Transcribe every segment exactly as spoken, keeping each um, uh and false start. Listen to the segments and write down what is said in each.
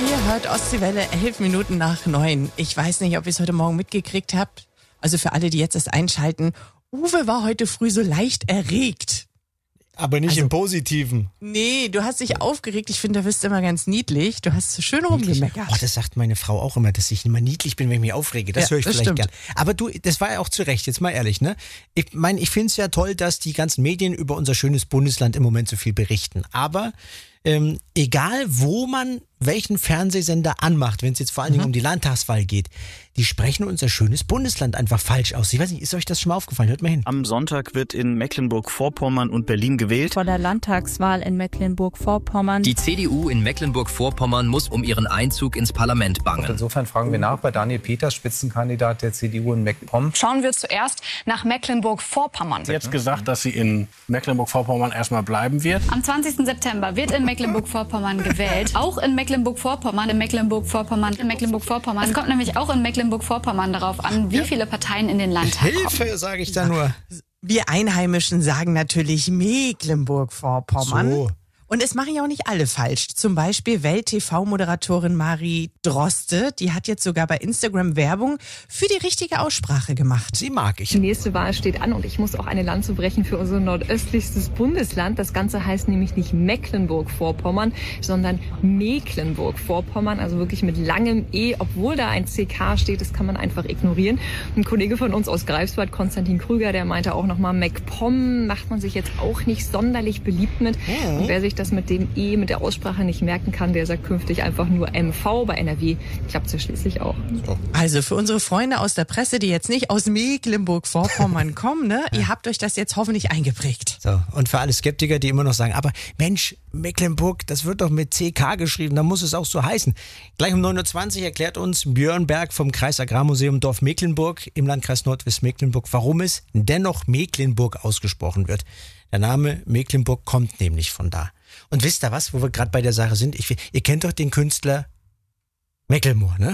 Ihr hört Ostseewelle, elf Minuten nach neun. Ich weiß nicht, ob ihr es heute Morgen mitgekriegt habt. Also für alle, die jetzt erst einschalten. Uwe war heute früh so leicht erregt. Aber nicht Also, im Positiven. Nee, du hast dich aufgeregt. Ich finde, du bist immer ganz niedlich. Du hast so schön rumgemeckert. Oh, das sagt meine Frau auch immer, dass ich immer niedlich bin, wenn ich mich aufrege. Das Ja, höre ich das vielleicht stimmt. gern. Aber du, das war ja auch zu Recht, jetzt mal ehrlich, ne? Ich meine, ich finde es ja toll, dass die ganzen Medien über unser schönes Bundesland im Moment so viel berichten. Aber ähm, egal, wo man welchen Fernsehsender anmacht, wenn es jetzt vor allen Dingen Mhm. um die Landtagswahl geht, die sprechen unser schönes Bundesland einfach falsch aus. Ich weiß nicht, ist euch das schon mal aufgefallen? Hört mal hin. Am Sonntag wird in Mecklenburg-Vorpommern und Berlin gewählt. Vor der Landtagswahl in Mecklenburg-Vorpommern. Die C D U in Mecklenburg-Vorpommern muss um ihren Einzug ins Parlament bangen. Insofern fragen wir nach bei Daniel Peters, Spitzenkandidat der C D U in MacPom. Schauen wir zuerst nach Mecklenburg-Vorpommern. Sie hat jetzt gesagt, dass sie in Mecklenburg-Vorpommern erstmal bleiben wird. Am zwanzigsten September wird in Mecklenburg-Vorpommern gewählt. Auch in Mecklenburg-Vorpommern, in Mecklenburg-Vorpommern, in Mecklenburg-Vorpommern. Es kommt nämlich auch in Mecklenburg-Vorpommern darauf an, wie viele Parteien in den Landtag kommen. Hilfe, sage ich da nur. Wir Einheimischen sagen natürlich Mecklenburg-Vorpommern. So. Und es machen ja auch nicht alle falsch. Zum Beispiel Welt-T V-Moderatorin Marie Droste, die hat jetzt sogar bei Instagram Werbung für die richtige Aussprache gemacht. Sie mag ich. Die nächste Wahl steht an und ich muss auch eine Lanze brechen für unser nordöstlichstes Bundesland. Das Ganze heißt nämlich nicht Mecklenburg-Vorpommern, sondern Mecklenburg-Vorpommern, also wirklich mit langem E, obwohl da ein C K steht, das kann man einfach ignorieren. Ein Kollege von uns aus Greifswald, Konstantin Krüger, der meinte auch nochmal, MacPom macht man sich jetzt auch nicht sonderlich beliebt mit. Und wer sich das mit dem E, mit der Aussprache nicht merken kann, der sagt künftig einfach nur M V. Bei N R W klappt es ja schließlich auch. Also für unsere Freunde aus der Presse, die jetzt nicht aus Mecklenburg-Vorpommern kommen, ne, ihr habt euch das jetzt hoffentlich eingeprägt. So, und für alle Skeptiker, die immer noch sagen, aber Mensch, Mecklenburg, das wird doch mit C K geschrieben, da muss es auch so heißen. Gleich um neun Uhr zwanzig erklärt uns Björn Berg vom Kreis Agrarmuseum Dorf Mecklenburg im Landkreis Nordwestmecklenburg, warum es dennoch Mecklenburg ausgesprochen wird. Der Name Mecklenburg kommt nämlich von da. Und wisst ihr was, wo wir gerade bei der Sache sind? Ich, ihr kennt doch den Künstler Macklemore, ne?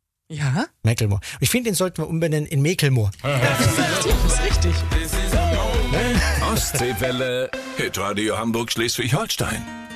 Ja? Macklemore. Und ich finde, den sollten wir umbenennen in Mecklemore. Das ist richtig. Ostseewelle, Hitradio Hamburg, Schleswig-Holstein.